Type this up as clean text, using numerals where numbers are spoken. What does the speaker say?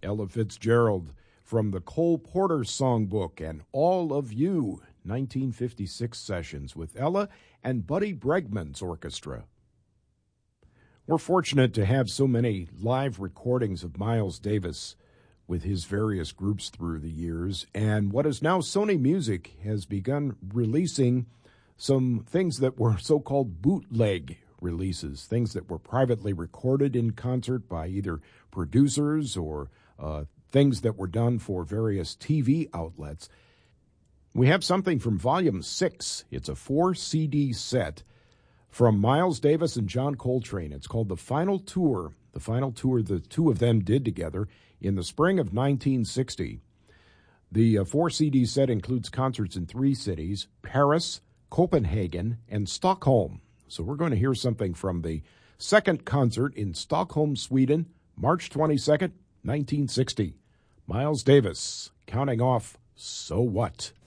Ella Fitzgerald from the Cole Porter Songbook and All of You, 1956 sessions with Ella and Buddy Bregman's orchestra. We're fortunate to have so many live recordings of Miles Davis with his various groups through the years, and what is now Sony Music has begun releasing some things that were so-called bootleg releases, things that were privately recorded in concert by either producers or things that were done for various TV outlets. We have something from Volume 6. It's a 4-CD set from Miles Davis and John Coltrane. It's called The Final Tour, the two of them did together in the spring of 1960. The 4-CD set includes concerts in 3 cities, Paris, Copenhagen, and Stockholm. So we're going to hear something from the second concert in Stockholm, Sweden, March 22nd, 1960. Miles Davis, counting off So What?